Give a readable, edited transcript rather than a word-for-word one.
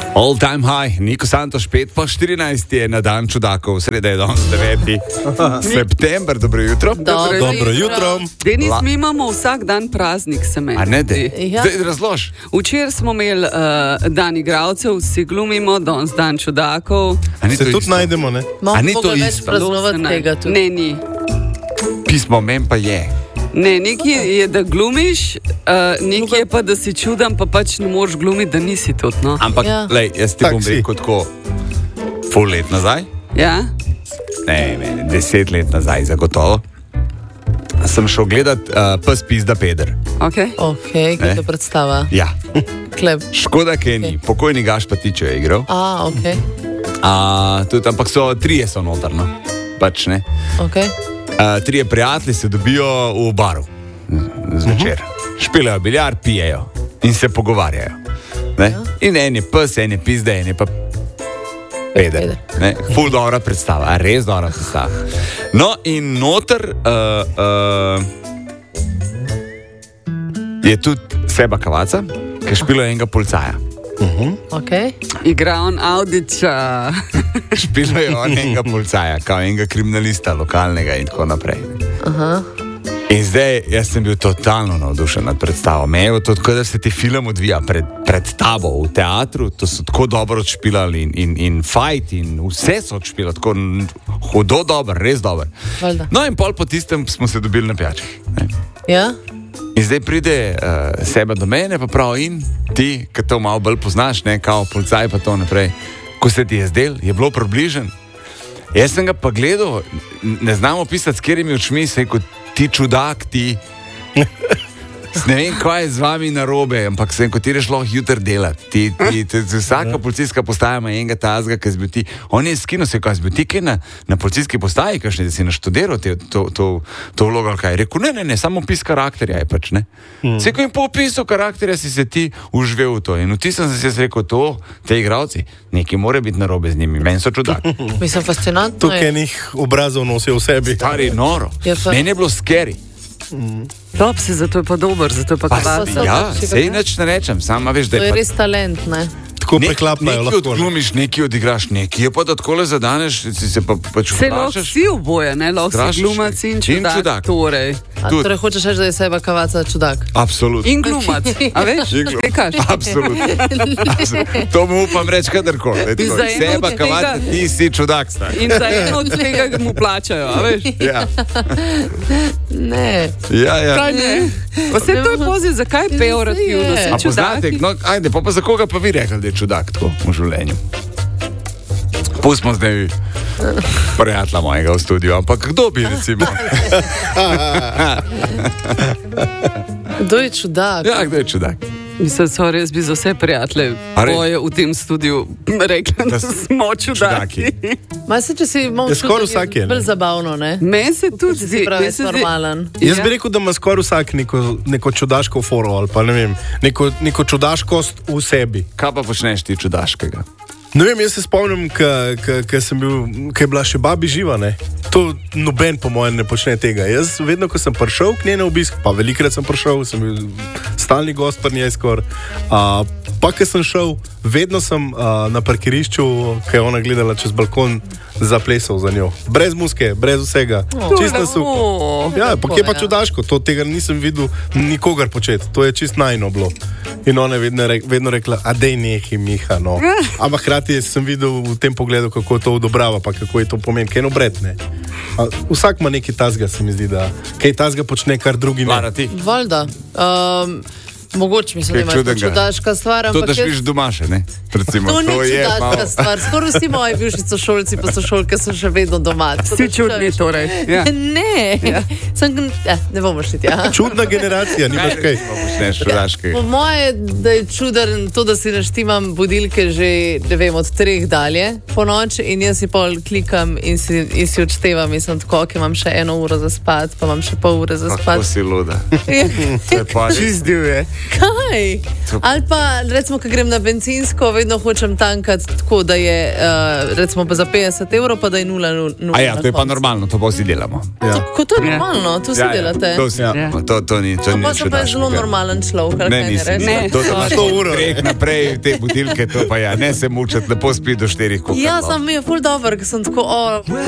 All time high, Niko Santoš 5:14 je na dan čudakov, sreda je danes 9. september, dobro jutro. Dobro jutro. Denis, mi imamo vsak dan praznik, se meni. A ne, dej, Ja. zdaj razlož. Včeraj smo imeli dan igralcev, vsi glumimo, danes dan čudakov. A ni Se to tudi isto? najdemo, ne? A ni to Mogli več isto? praznovati tega tudi. Ne, ni. Pismo men pa je. Ne, nekaj je, da glumiš, nekaj je pa, da si čuden, pa pač ne moreš glumiti, da nisi tudi, no. Ampak, Ja. lej, jaz ti Tak bom si. rekel tako, pol let nazaj, Ja? ne, 10 let nazaj zagotovo, sem šel gledat Pes pizda Peder. Okay. Ok, Ne? kaj to predstava? Ja, Kleb. škoda, ker ni. Pokojni Gaš Patičev je igral. Ok, Tudi, ampak so trije so noter, no. Pač ne. ok. Trije prijatelji se dobijo v baru zvečer. Špilajo biljar, pijejo in se pogovarjajo. Ne? In en je pes, en je pizda, en je pa Peder. Ne? Ful dobra predstava, a res dobra predstava. No in noter je tudi Seba Kavaca, ki špila enega policaja. Ok. Igra on Audiča. Špilajo enega policaja, kao enega kriminalista lokalnega in tako naprej. Aha. In zdaj jaz sem bil totalno navdušen nad predstavo. Me je to tako, da se ti film odvija pred tabo v teatru, to so tako dobro odšpilali in fajt in vse so odšpilali, tako hudo dober, res dober. Valjda. No in pol po tistem smo se dobili na pijači. Ne. Ja? In zdaj pride Seba do mene, pa prav in ti, ki to malo bolj poznaš, ne, kao policaj pa to naprej. Ko se ti je zdel, je bilo približen. Jaz sem ga pa gledal, ne znam opisati, s katerimi očmi, se kot ti čudak, ti. Ne vem, kaj je z vami narobe, ampak sem kot ti reš lahko jutri delati. Vsaka policijska postaja ima enega tazga, ki zbi ti. On je skino se, kaj zbi ti, kaj na policijski postaji, kakšne, da si naštudiral to vlogo ali kaj. Rekel, ne, samo opis karakterja je pač, ne. Se, ko jim po opisu karakterja si se ti užvel v to. In vtisem sem se rekel, te igravci, nekaj mora biti narobe z njimi, meni so čudak. Mislim, fascinantno Tukaj je. enih obrazov nosi v sebi. Stari noro. Je pa- Meni je bilo scary. Top si, zato je pa dober, zato je pa Pa, Kavaca. ja, Če ga sej ne? nič ne rečem, samo veš, da To je je pa res talent, ne? Tako preklapajo nekaj lahko. odglumiš, nekaj odigraš, nekaj je pa da tako le zadaneš, si se pa pač Se lahko vprašaš. vsi oboje, ne? Lahko si Vprašaš, glumac in čudak. čudak. Torej. Tudi. Torej hočeš reči, da je Seba Kavaca čudak? Absolutno. In glumac, a veš? In glumac. Kaj kažeš? Absolutno. To mu upam reči kadarkoli. In za eno Seba, od Kavaca, tega- ti si čudak, star. In za eno od tega mu plačajo, a veš? Ja, Ne. ja. Kaj ne? Pa se to je poziv, zakaj je pejorativno? je. Se A poznate, čudaki. no, ajde, pa za koga pa vi rekli, da je čudak tako v življenju? Pustimo zdaj prijatelja mojega v studiu, ampak kdo bi recimo? Kdo je čudak? Ja, kdo je čudak? Mislim, sorry, jaz bi za vse prijatelje A res? boje v tem studiu rekla, da smo čudaki. Ma se, če si malo Ja, skoraj čudak, je vsak je, ne? bolj zabavno, ne? Meni se tudi Če zdi, si pravi meni se zdi- normalen. Jaz Ja. bi rekel, da ima skoraj vsak neko čudaško foro ali pa ne vem, neko čudaškost v sebi. Kaj pa počneš ti čudaškega? Ne vem, jaz se spomnim, ko je bila še babi živa. Ne? To noben, po mojem, ne počne tega. Jaz vedno, ko sem prišel k njej na obisk, pa velikrat sem prišel, sem bil stalni gost pri njej skoraj. Pa, ko sem šel, vedno sem na parkirišču, ko je ona gledala čez balkon, zaplesal za njo. Brez muske, brez vsega. Čisto super. Ja, pa kje pa čudaško, tega nisem videl nikogar početi, to je čist najno bilo. In ona je vedno rekla, a dej nehi, Miha, no. Ampak hkrati sem videl v tem pogledu, kako to odobrava, pa kako je to pomeni, kaj eno bret, ne. Vsak ima nekaj tazga, se mi zdi, da kaj tazga počne, kar drugi ne. Lara, ti? Valjda. Mogoče mislim, da Kaj ima to čudnega? čudaška stvar, To, ampak da jaz- šliš doma še, ne? Recimo, To ni je čudaška malo- stvar. Skoraj vsi moji bivši sošolci pa sošolke so še vedno doma. Tako Si da čudni veš. torej. Ja. Ne, ne bomo šli tja. Čudna generacija, nimaš kaj. Pa počneš čudaškega. Po moje, da je čuden to, da si naštimam budilke že, ne vem, od 3 dalje po noči in jaz si pol klikam in si odštevam in sem tako, ok, imam še 1 uro za spat, pa imam še pol ure za Kako spat. si luda. To je pa res. Čizdil je. Kaj? Ali pa, recimo, ko grem na bencinsko, vedno hočem tankati tako, da je, recimo, pa za 50 evrov, pa da je 0,0. A ja, to je pa normalno, to pa vsi delamo. Tako to je normalno, to si delate. To ni Pa sem pa zelo normalen človek, ali Ne, kaj ne nisi. rečeš. To imaš 100 ur. Prek naprej te budilke, to pa ja, ne se mučati, lepo spi do 4 koliko. Ja, sam mi je ful dobro, ker sem tako,